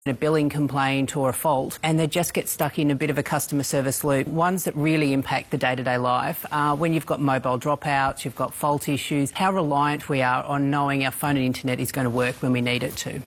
a billing complaint or a fault, and they just get stuck in a bit of a customer service loop. Ones that really impact the day-to-day life are when you've got mobile dropouts, you've got fault issues, how reliant we are on knowing our phone and internet is going to work when we need it to.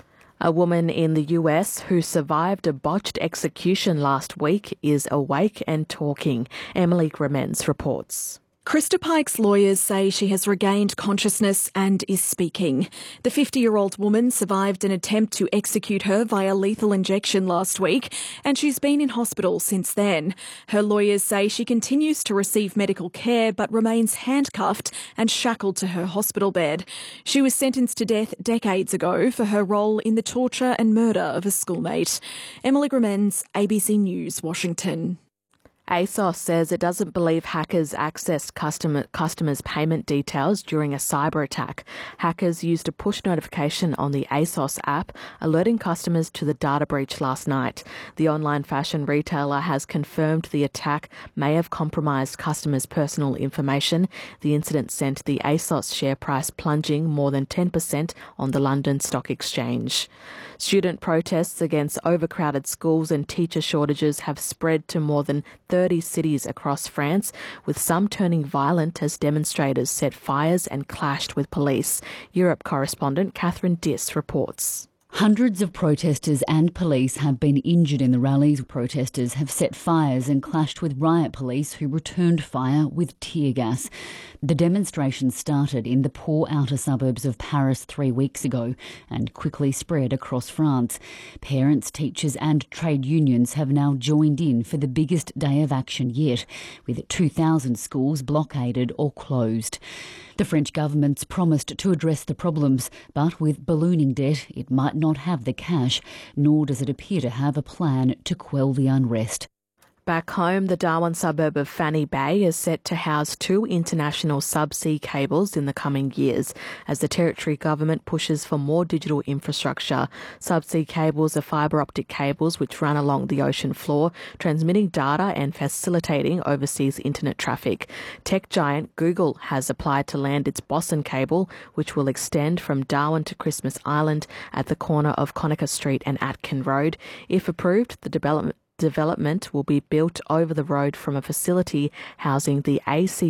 A woman in the US who survived a botched execution last week is awake and talking. Emily Gremens reports. Krista Pike's lawyers say she has regained consciousness and is speaking. The 50-year-old woman survived an attempt to execute her via lethal injection last week, and she's been in hospital since then. Her lawyers say she continues to receive medical care but remains handcuffed and shackled to her hospital bed. She was sentenced to death decades ago for her role in the torture and murder of a schoolmate. Emily Gremens, ABC News, Washington. ASOS says it doesn't believe hackers accessed customers' payment details during a cyber attack. Hackers used a push notification on the ASOS app, alerting customers to the data breach last night. The online fashion retailer has confirmed the attack may have compromised customers' personal information. The incident sent the ASOS share price plunging more than 10% on the London Stock Exchange. Student protests against overcrowded schools and teacher shortages have spread to more than 30 cities across France, with some turning violent as demonstrators set fires and clashed with police. Europe correspondent Catherine Diss reports. Hundreds of protesters and police have been injured in the rallies. Protesters have set fires and clashed with riot police who returned fire with tear gas. The demonstration started in the poor outer suburbs of Paris 3 weeks ago and quickly spread across France. Parents, teachers and trade unions have now joined in for the biggest day of action yet, with 2,000 schools blockaded or closed. The French government's promised to address the problems, but with ballooning debt, it might not have the cash, nor does it appear to have a plan to quell the unrest. Back home, the Darwin suburb of Fanny Bay is set to house 2 international subsea cables in the coming years as the Territory government pushes for more digital infrastructure. Subsea cables are fibre optic cables which run along the ocean floor, transmitting data and facilitating overseas internet traffic. Tech giant Google has applied to land its Bossen cable, which will extend from Darwin to Christmas Island at the corner of Conacher Street and Atkin Road. If approved, the development will be built over the road from a facility housing the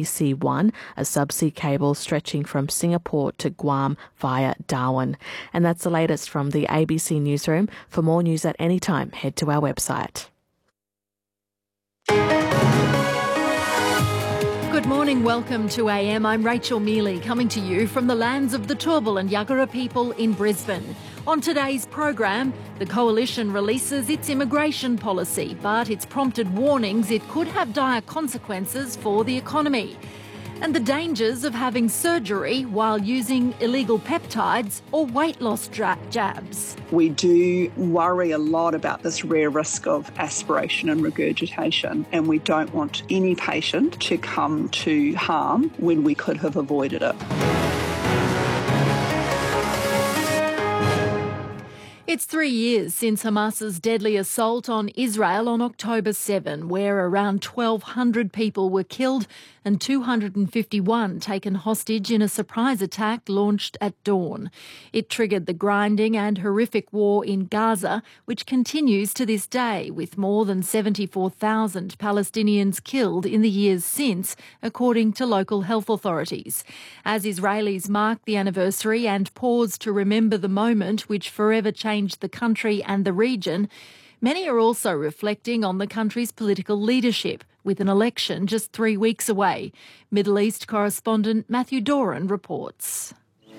ACC1, a subsea cable stretching from Singapore to Guam via Darwin. And that's the latest from the ABC Newsroom. For more news at any time, head to our website. Good morning, welcome to AM. I'm Rachel Mealy, coming to you from the lands of the Turrbal and Yagara people in Brisbane. On today's program, the Coalition releases its immigration policy, but it's prompted warnings it could have dire consequences for the economy. And the dangers of having surgery while using illegal peptides or weight loss jabs. We do worry a lot about this rare risk of aspiration and regurgitation, and we don't want any patient to come to harm when we could have avoided it. It's 3 years since Hamas's deadly assault on Israel on October 7, where around 1,200 people were killed and 251 taken hostage in a surprise attack launched at dawn. It triggered the grinding and horrific war in Gaza, which continues to this day, with more than 74,000 Palestinians killed in the years since, according to local health authorities. As Israelis mark the anniversary and pause to remember the moment which forever changed the country and the region, many are also reflecting on the country's political leadership, with an election just 3 weeks away. Middle East correspondent Matthew Doran reports.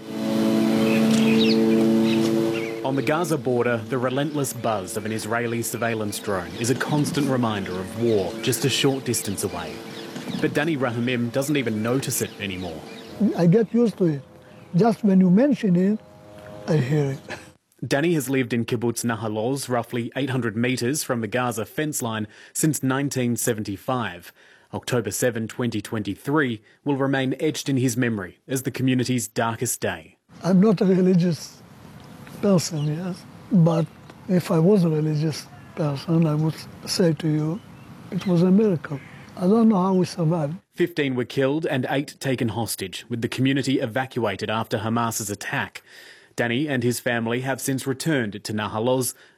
On the Gaza border, the relentless buzz of an Israeli surveillance drone is a constant reminder of war just a short distance away. But Danny Rahamim doesn't even notice it anymore. I get used to it. Just when you mention it, I hear it. Danny has lived in kibbutz Nahal Oz, roughly 800 metres from the Gaza fence line, since 1975. October 7, 2023 will remain etched in his memory as the community's darkest day. I'm not a religious person, yes, but if I was a religious person, I would say to you, it was a miracle. I don't know how we survived. 15 were killed and 8 taken hostage, with the community evacuated after Hamas's attack. Danny and his family have since returned to Nahal Oz,